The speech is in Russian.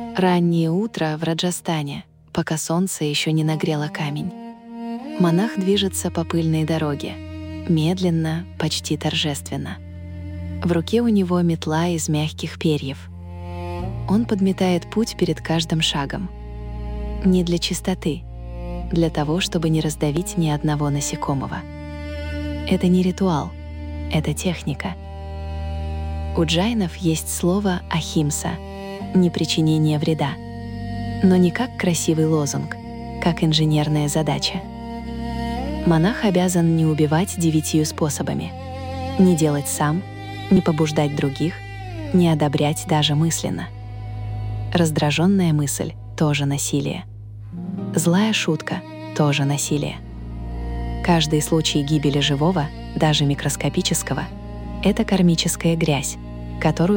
Раннее утро в Раджастане, пока солнце еще не нагрело камень. Монах движется по пыльной дороге, медленно, почти торжественно. В руке у него метла из мягких перьев. Он подметает путь перед каждым шагом. Не для чистоты, для того, чтобы не раздавить ни одного насекомого. Это не ритуал, это техника. У джайнов есть слово «ахимса» — непричинение вреда, но не как красивый лозунг, как инженерная задача. Монах обязан не убивать 9 способами, не делать сам, не побуждать других, не одобрять даже мысленно. Раздраженная мысль — тоже насилие. Злая шутка — тоже насилие. Каждый случай гибели живого, даже микроскопического, — это кармическая грязь, которую